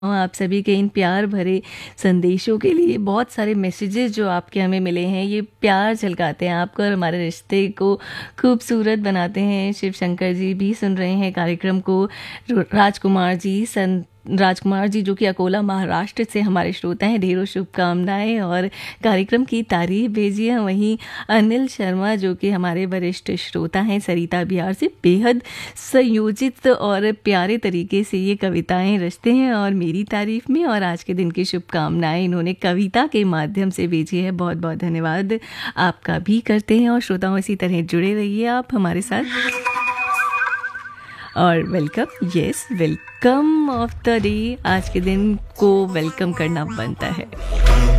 आप सभी के इन प्यार भरे संदेशों के लिए। बहुत सारे मैसेजेस जो आपके हमें मिले हैं, ये प्यार झलकाते हैं आपको और हमारे रिश्ते को खूबसूरत बनाते हैं। शिव शंकर जी भी सुन रहे हैं कार्यक्रम को। राजकुमार जी जो कि अकोला महाराष्ट्र से हमारे श्रोता हैं, ढेरों शुभकामनाएं और कार्यक्रम की तारीफ भेजिए। वहीं अनिल शर्मा जो कि हमारे वरिष्ठ श्रोता हैं सरिता बिहार से, बेहद संयोजित और प्यारे तरीके से ये कविताएं रचते हैं और मेरी तारीफ में और आज के दिन की शुभकामनाएं इन्होंने कविता के माध्यम से भेजी है। बहुत बहुत धन्यवाद आपका भी करते हैं और श्रोताओं इसी तरह जुड़े रहिए आप हमारे साथ। और वेलकम ऑफ द डे, आज के दिन को वेलकम करना बनता है।